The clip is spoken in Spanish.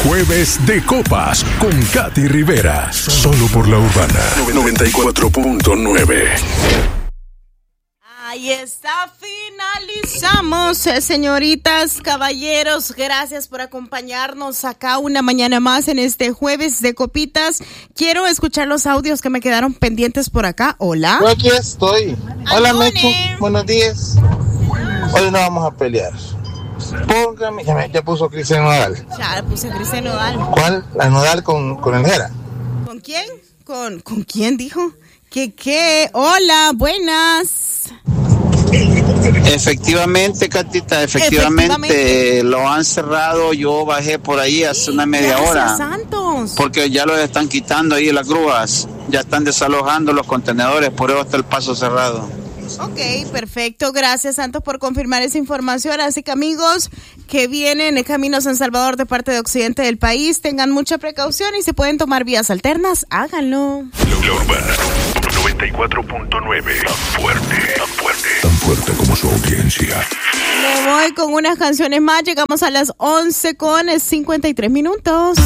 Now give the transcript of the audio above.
Jueves de Copas con Katy Rivera. Solo por La Urbana 94.9. Ahí está, finalizamos, señoritas, caballeros, gracias por acompañarnos acá una mañana más en este Jueves de Copitas. Quiero escuchar los audios que me quedaron pendientes por acá. Hola. Yo aquí estoy. Hola, Mechu, buenos días. Hoy no vamos a pelear. Póngame, ya puso Cristian Nodal. Ya puse Cristian Nodal. ¿Cuál? La Nodal con el Jera. ¿Con quién? ¿Con quién dijo? ¿Qué? Hola, buenas. Efectivamente, Catita, efectivamente lo han cerrado. Yo bajé por ahí hace una media hora. Santos. Porque ya los están quitando ahí las grúas, ya están desalojando los contenedores, por eso está el paso cerrado. Ok, perfecto. Gracias, Santos, por confirmar esa información. Así que, amigos que vienen en camino a San Salvador de parte de occidente del país, tengan mucha precaución y si pueden tomar vías alternas, háganlo. La Urbana 94.9. Tan fuerte. Tan fuerte como su audiencia. Me voy con unas canciones más. Llegamos a las 11:53.